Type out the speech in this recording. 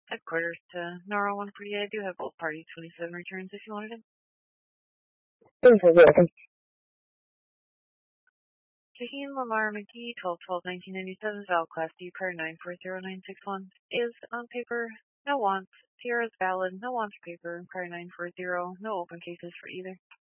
Headquarters to Nora 148. I do have both parties 27 returns if you wanted them. Thanks for welcome. Shaheen Lamar McGee, 12/12/1997, Val Class D, per 940961, is on paper, no wants. Sierra's valid, no wants paper, per 940, no open cases for either.